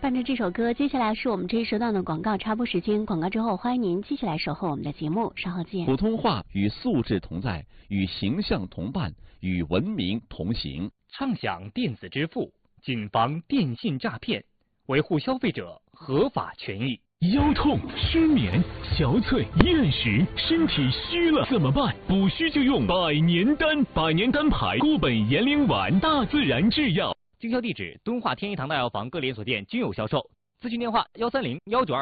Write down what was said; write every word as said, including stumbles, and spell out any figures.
伴着这首歌，接下来是我们这一时段的广告插播时间。广告之后，欢迎您继续来守候我们的节目，稍后见。 普通话与素质同在，与形象同伴，与文明同行。 畅享电子支付，谨防电信诈骗，维护消费者合法权益。 腰痛、失眠、憔悴、厌食，身体虚了怎么办？补虚就用百年丹，百年丹牌固本延龄丸，大自然制药。 经销地址：敦化天一堂大药房各连锁店均有销售。咨询电话：幺三零幺九二。